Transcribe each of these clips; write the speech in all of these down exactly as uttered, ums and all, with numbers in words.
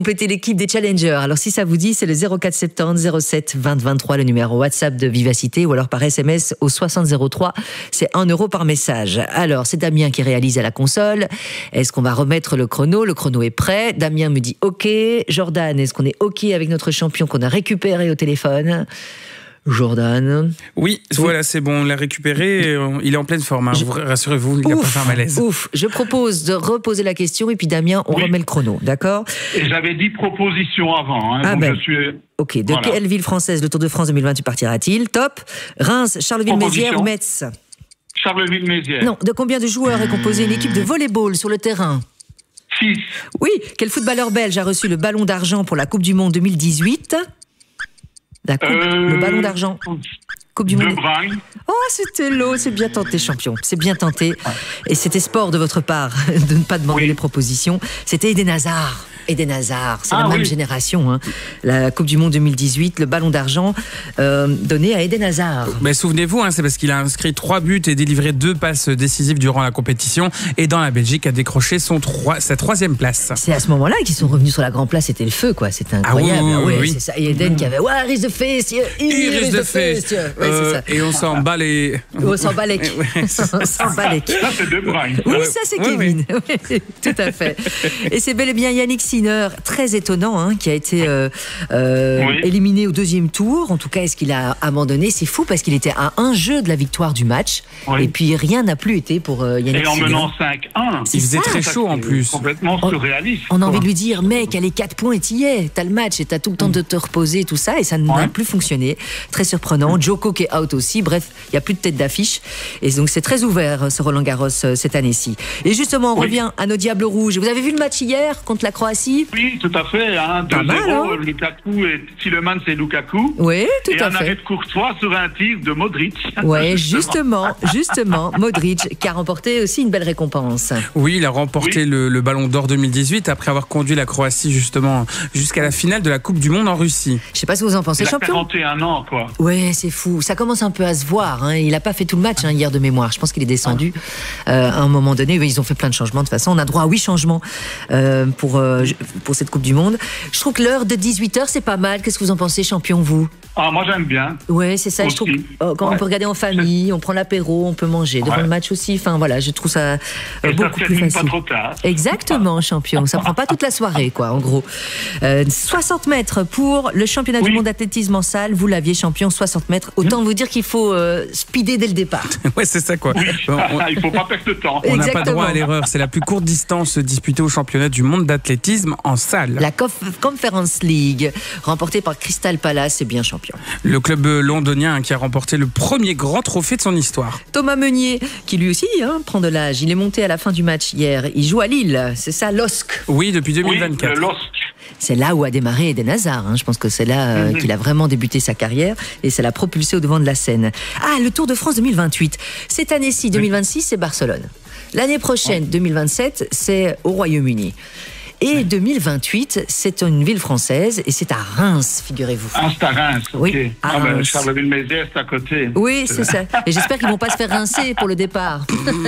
Complétez l'équipe des Challengers. Alors si ça vous dit, c'est le zéro quatre soixante-dix zéro sept vingt vingt-trois, le numéro WhatsApp de Vivacité, ou alors par S M S au soixante zéro trois, c'est un euro par message. Alors c'est Damien qui réalise à la console. Est-ce qu'on va remettre le chrono? Le chrono est prêt. Damien me dit OK. Jordan, est-ce qu'on est OK avec notre champion qu'on a récupéré au téléphone? Jordan. Oui, voilà, c'est bon, on l'a récupéré, il est en pleine forme, hein. Je... rassurez-vous, il n'a pas fait un malaise. Ouf, je propose de reposer la question et puis Damien, on oui. remet le chrono, d'accord? Et j'avais dit proposition avant, hein, ah donc ben. je suis... Ok, de voilà. Quelle ville française le Tour de France deux mille vingt-huit partira-t-il? Top. Reims, Charleville-Mézières ou Metz? Charleville-Mézières. Non, de combien de joueurs est composée une équipe de volleyball sur le terrain? six. Oui, quel footballeur belge a reçu le ballon d'argent pour la Coupe du Monde deux mille dix-huit? La coupe, euh, le ballon d'argent. Coupe du Monde. Oh, c'était l'eau, c'est bien tenté, champion. C'est bien tenté. Et c'était sport de votre part de ne pas demander oui. les propositions. C'était Eden Hazard. Eden Hazard, c'est ah, la même oui. génération. Hein. La Coupe du Monde deux mille dix-huit, le ballon d'argent euh, donné à Eden Hazard. Mais souvenez-vous, hein, c'est parce qu'il a inscrit trois buts et délivré deux passes décisives durant la compétition. Et dans la Belgique, a décroché son trois, sa troisième place. C'est à ce moment-là qu'ils sont revenus sur la Grande Place. C'était le feu, quoi. C'était incroyable. Ah, oui, oui, ah, ouais, oui. c'est ça. Et Eden qui avait ouais, Iris de face, Iris de face. Ouais, euh, ça. Et on s'en bat les. On s'en bat les. On s'en bat les. Ça, c'est De Bruyne. Oui, ça, c'est ouais, Kevin. Ouais. Oui, tout à fait. Et c'est bel et bien Yannick Sinner, très étonnant, hein, qui a été euh, euh, oui. éliminé au deuxième tour. En tout cas, est-ce qu'il a abandonné? C'est fou parce qu'il était à un jeu de la victoire du match. Oui. Et puis rien n'a plus été pour euh, Yannick Sinner. Et en menant cinq un. Il faisait très chaud en plus. Complètement surréaliste. On, on a envie de lui dire, mec, les quatre points, t'y es. T'as le match et t'as tout le temps de te reposer, tout ça. Et ça n'a ouais. plus fonctionné. Très surprenant. Mm. Djoko qui est out aussi. Bref, il n'y a plus de tête d'affiche. Et donc, c'est très ouvert, ce Roland Garros, cette année-ci. Et justement, on oui. revient à nos Diables Rouges. Vous avez vu le match hier contre la Croatie? Oui, tout à fait. Hein, deux zéro, hein. Lukaku et Tielemans et Lukaku. Oui, tout et à un fait. arrêt de Courtois sur un tir de Modric. Oui, justement, justement, Modric qui a remporté aussi une belle récompense. Oui, il a remporté oui. le, le Ballon d'Or deux mille dix-huit après avoir conduit la Croatie justement jusqu'à la finale de la Coupe du Monde en Russie. Je ne sais pas ce que vous en pensez, il champion. Il a quarante et un ans, quoi. Oui, c'est fou. Ça commence un peu à se voir. Hein. Il n'a pas fait tout le match hein, hier de mémoire. Je pense qu'il est descendu ah. euh, à un moment donné. Oui, ils ont fait plein de changements. De toute façon, on a droit à huit changements euh, pour, euh, pour cette Coupe du Monde. Je trouve que l'heure de dix-huit heures, c'est pas mal. Qu'est-ce que vous en pensez, champion, vous? Ah, moi, j'aime bien. Oui, c'est ça. Je trouve, oh, quand ouais. on peut regarder en famille, on prend l'apéro, on peut manger devant ouais. le match aussi. Enfin, voilà, je trouve ça euh, beaucoup ça plus facile. Pas trop tard. Exactement, champion. Ça prend pas toute la soirée, quoi, en gros. Euh, soixante mètres pour le championnat oui. du monde d'athlétisme en salle. Vous l'aviez, champion, soixante mètres. Autant mmh. vous dire qu'il faut euh, speeder dès le départ. Ouais, c'est ça, quoi. Oui. On... Il faut pas perdre de temps. On n'a pas droit à l'erreur. C'est la plus courte distance disputée au championnat du monde d'athlétisme en salle. La Conference League, remportée par Crystal Palace, c'est bien champion. Le club londonien qui a remporté le premier grand trophée de son histoire. Thomas Meunier, qui lui aussi hein, prend de l'âge. Il est monté à la fin du match hier. Il joue à Lille, c'est ça, l'O S C. Oui, depuis deux mille vingt-quatre. Oui, l'O S C. C'est là où a démarré Eden Hazard. Hein. Je pense que c'est là euh, mm-hmm. qu'il a vraiment débuté sa carrière et ça l'a propulsé au devant de la scène. Ah, le Tour de France deux mille vingt-huit. Cette année-ci, deux mille vingt-six, c'est Barcelone. L'année prochaine, deux mille vingt-sept, c'est au Royaume-Uni. Et deux mille vingt-huit, c'est une ville française et c'est à Reims, figurez-vous. Ah, c'est à Reims, ok. Oui, à ah, Reims. Ben, Charleville-Mézières, c'est à côté. Oui, c'est ça. Et j'espère qu'ils ne vont pas se faire rincer pour le départ.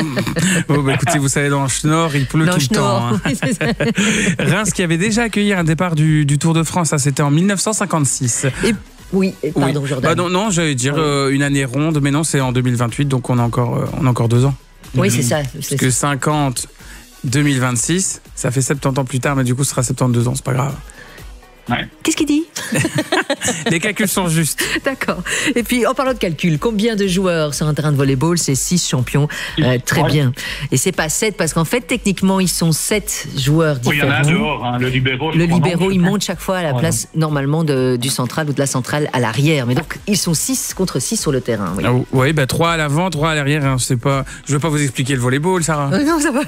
Oh, bah, écoutez, vous savez, dans le Schnorr, il pleut dans tout le temps. Hein. Oui, c'est ça. Reims qui avait déjà accueilli un départ du, du Tour de France, ça, c'était en mille neuf cent cinquante-six. Et oui, pardon, oui. Jordan. Bah, non, non, j'allais dire euh, une année ronde, mais non, c'est en deux mille vingt-huit, donc on a encore, euh, on a encore deux ans. Oui, c'est ça. Parce que cinquante... deux mille vingt-six, ça fait soixante-dix ans plus tard, mais du coup, ce sera soixante-douze ans, c'est pas grave. Ouais. Qu'est-ce qu'il dit? Les calculs sont justes. D'accord. Et puis, en parlant de calcul, combien de joueurs sur un terrain de volleyball? C'est six champions. Euh, très ouais. bien. Et c'est pas sept, parce qu'en fait, techniquement, ils sont sept joueurs différents. Oui, il y en a un dehors, hein, le libéro. Le libéro, il monte chaque fois à la voilà. place, normalement, de, du central ou de la centrale à l'arrière. Mais donc, ils sont six contre six sur le terrain. Oui, ah, oui bah, trois à l'avant, trois à l'arrière. Hein, c'est pas... Je ne veux pas vous expliquer le volleyball, Sarah. Euh, non, ça va.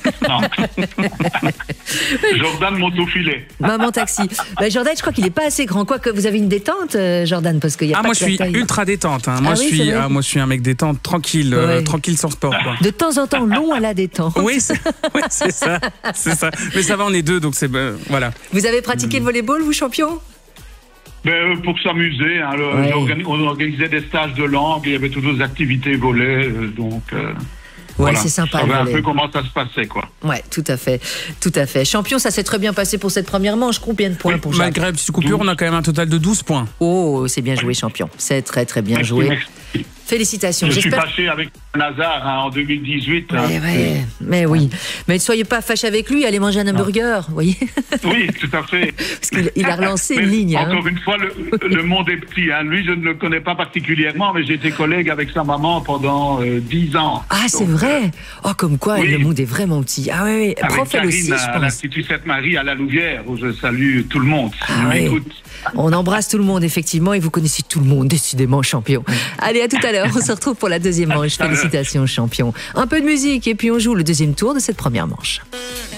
Jordan monte au filet. Maman taxi. Bah, Jordan, je crois qu'il n'est pas assez grand. Quoi que vous avez une détente, euh, Jordan, parce qu'il y a ah, pas moi, que je suis taille. ultra détente. Hein. Moi, ah, je oui, suis, ah, moi, je suis un mec détente, tranquille, ouais. euh, tranquille sans sport. Quoi. De temps en temps, long à la détente. Oui, c'est, ouais, c'est ça, c'est ça. Mais ça va, on est deux, donc c'est euh, voilà. Vous avez pratiqué mmh. le volleyball, vous, champion? Ben, pour s'amuser, hein, le, ouais. on organisait des stages de langue, il y avait toujours des activités volley, euh, donc. Euh... Ouais, voilà. C'est sympa. On savait un peu comment ça se passait, quoi. Ouais, tout à fait, tout à fait. Champion, ça s'est très bien passé pour cette première manche. Combien de points oui, pour Jacques? Malgré la petite coupure, on a quand même un total de douze points. Oh, c'est bien joué, champion. C'est très, très bien merci, joué. Merci. Félicitations. Je suis fâché avec Nazar hein, en deux mille dix-huit. Ouais, hein. ouais. Mais oui. Mais ne soyez pas fâché avec lui, allez manger un hamburger, vous voyez. Oui, tout à fait. Parce qu'il il a relancé une ligne. Encore hein. une fois, le, le monde est petit. Hein. Lui, je ne le connais pas particulièrement, mais j'ai été collègue avec sa maman pendant euh, dix ans. Ah, c'est vrai. Oh, comme quoi, oui. Le monde est vraiment petit. Ah oui, oui. Prof, elle aussi, je pense. À l'Institut Sainte-Marie à la Louvière, où je salue tout le monde. Ah, oui. On embrasse tout le monde, effectivement, et vous connaissez tout le monde, décidément, champion. Allez, à tout à l'heure. On se retrouve pour la deuxième manche. Félicitations, champion. Un peu de musique, et puis on joue le deuxième tour de cette première manche.